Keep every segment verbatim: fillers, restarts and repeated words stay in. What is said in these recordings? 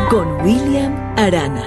con William Arana.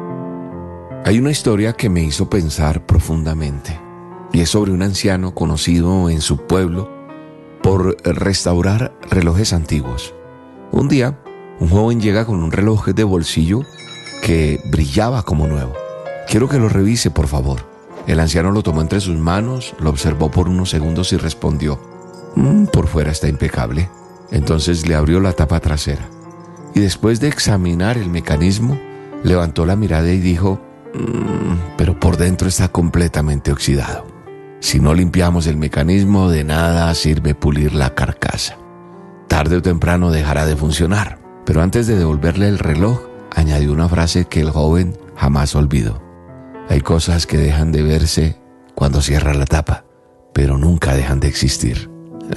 Hay una historia que me hizo pensar profundamente, y es sobre un anciano conocido en su pueblo por restaurar relojes antiguos. Un día, un joven llega con un reloj de bolsillo que brillaba como nuevo. Quiero que lo revise, por favor. El anciano lo tomó entre sus manos, lo observó por unos segundos y respondió: mmm, por fuera está impecable. Entonces le abrió la tapa trasera y después de examinar el mecanismo, levantó la mirada y dijo: mmm, pero por dentro está completamente oxidado. Si no limpiamos el mecanismo, de nada sirve pulir la carcasa. Tarde o temprano dejará de funcionar. Pero antes de devolverle el reloj, añadió una frase que el joven jamás olvidó: hay cosas que dejan de verse cuando cierra la tapa, pero nunca dejan de existir.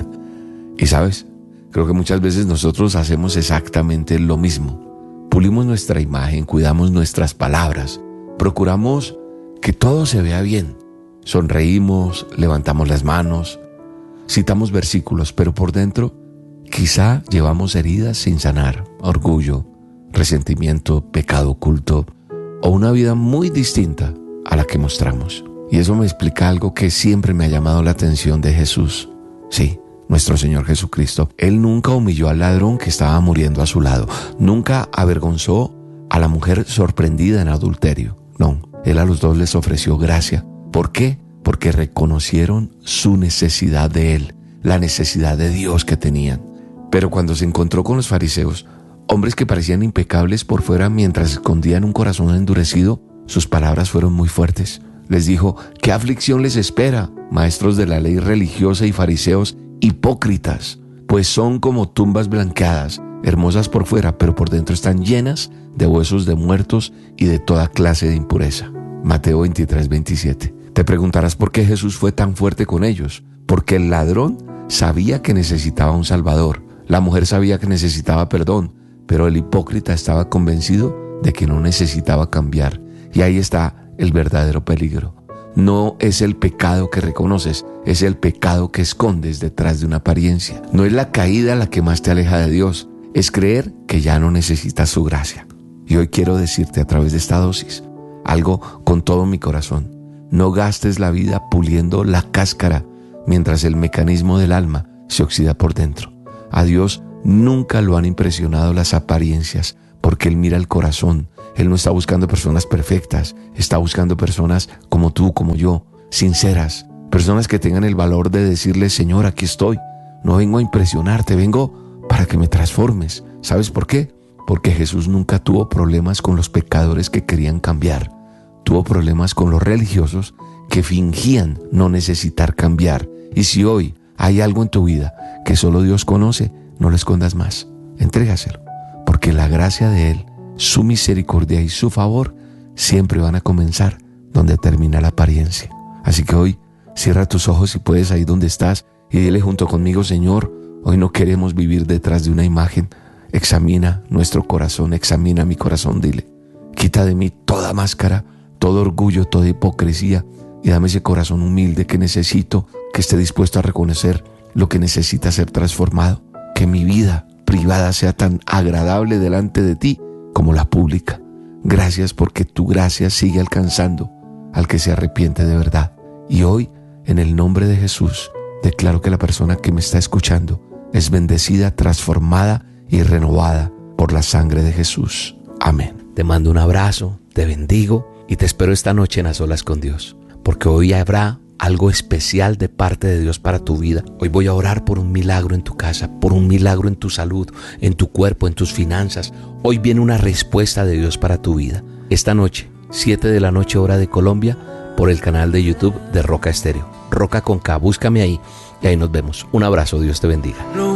Y sabes, creo que muchas veces nosotros hacemos exactamente lo mismo. Pulimos nuestra imagen, cuidamos nuestras palabras, procuramos que todo se vea bien. Sonreímos, levantamos las manos, citamos versículos, pero por dentro quizá llevamos heridas sin sanar, orgullo, resentimiento, pecado oculto o una vida muy distinta a la que mostramos. Y eso me explica algo que siempre me ha llamado la atención de Jesús. Sí, nuestro Señor Jesucristo. Él nunca humilló al ladrón que estaba muriendo a su lado. Nunca avergonzó a la mujer sorprendida en adulterio. No, Él a los dos les ofreció gracia. ¿Por qué? Porque reconocieron su necesidad de Él, la necesidad de Dios que tenían. Pero cuando se encontró con los fariseos, hombres que parecían impecables por fuera mientras escondían un corazón endurecido, sus palabras fueron muy fuertes. Les dijo: ¿qué aflicción les espera, maestros de la ley religiosa y fariseos hipócritas? Pues son como tumbas blanqueadas, hermosas por fuera, pero por dentro están llenas de huesos de muertos y de toda clase de impureza. Mateo veintitrés, veintisiete. Te preguntarás por qué Jesús fue tan fuerte con ellos. Porque el ladrón sabía que necesitaba un salvador. La mujer sabía que necesitaba perdón, pero el hipócrita estaba convencido de que no necesitaba cambiar. Y ahí está el verdadero peligro. No es el pecado que reconoces, es el pecado que escondes detrás de una apariencia. No es la caída la que más te aleja de Dios, es creer que ya no necesitas su gracia. Y hoy quiero decirte a través de esta dosis algo con todo mi corazón. No gastes la vida puliendo la cáscara mientras el mecanismo del alma se oxida por dentro. A Dios nunca lo han impresionado las apariencias, porque Él mira el corazón. Él no está buscando personas perfectas, está buscando personas como tú, como yo, sinceras, personas que tengan el valor de decirle: Señor, aquí estoy, no vengo a impresionarte, vengo para que me transformes. ¿Sabes por qué? Porque Jesús nunca tuvo problemas con los pecadores que querían cambiar, tuvo problemas con los religiosos que fingían no necesitar cambiar. Y si hoy hay algo en tu vida que solo Dios conoce, no lo escondas más, entrégaselo, porque la gracia de Él, su misericordia y su favor siempre van a comenzar donde termina la apariencia. Así que hoy cierra tus ojos si puedes ahí donde estás y dile junto conmigo: Señor, hoy no queremos vivir detrás de una imagen. Examina nuestro corazón, examina mi corazón, dile: quita de mí toda máscara, todo orgullo, toda hipocresía y dame ese corazón humilde que necesito, que esté dispuesto a reconocer lo que necesita ser transformado. Que mi vida privada sea tan agradable delante de ti como la pública. Gracias porque tu gracia sigue alcanzando al que se arrepiente de verdad. Y hoy, en el nombre de Jesús, declaro que la persona que me está escuchando es bendecida, transformada y renovada por la sangre de Jesús. Amén. Te mando un abrazo, te bendigo y te espero esta noche en A Solas con Dios, porque hoy habrá algo especial de parte de Dios para tu vida. Hoy voy a orar por un milagro en tu casa, por un milagro en tu salud, en tu cuerpo, en tus finanzas. Hoy viene una respuesta de Dios para tu vida. Esta noche, siete de la noche hora de Colombia, por el canal de YouTube de Roca Estéreo. Roca con K, búscame ahí y ahí nos vemos. Un abrazo, Dios te bendiga.